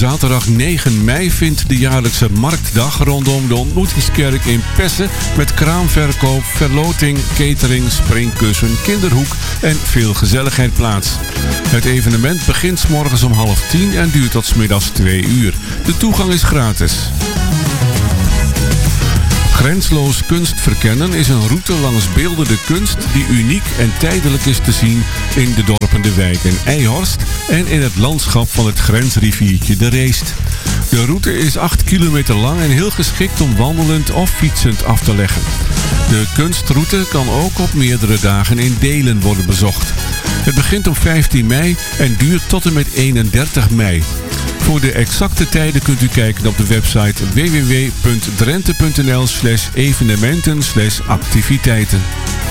Zaterdag 9 mei vindt de jaarlijkse marktdag rondom de Ontmoetingskerk in Pessen met kraamverkoop, verloting, catering, springkussen, kinderhoek en veel gezelligheid plaats. Het evenement begint 's morgens om 9:30 en duurt tot 's middags 2 uur. De toegang is gratis. Grensloos kunst verkennen is een route langs beeldende kunst die uniek en tijdelijk is te zien in de dorpen De Wijk en Eijhorst en in het landschap van het grensriviertje de Reest. De route is 8 kilometer lang en heel geschikt om wandelend of fietsend af te leggen. De kunstroute kan ook op meerdere dagen in delen worden bezocht. Het begint op 15 mei en duurt tot en met 31 mei. Voor de exacte tijden kunt u kijken op de website www.drenthe.nl/evenementen/activiteiten.